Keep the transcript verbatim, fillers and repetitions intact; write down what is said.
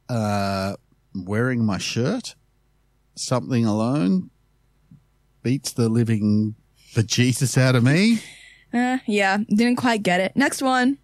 uh, wearing my shirt. Something alone beats the living bejesus out of me. Uh, yeah, didn't quite get it. Next one.